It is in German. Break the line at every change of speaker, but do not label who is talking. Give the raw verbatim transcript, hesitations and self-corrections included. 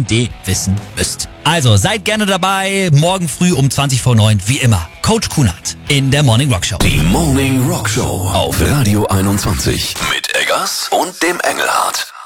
Vitamin D wissen müsst. Also seid gerne dabei, morgen früh um zwanzig vor neun, wie immer. Coach Kunert in der Morning Rock Show.
Die Morning Rock Show auf Radio einundzwanzig mit Eggers und dem Engelhardt.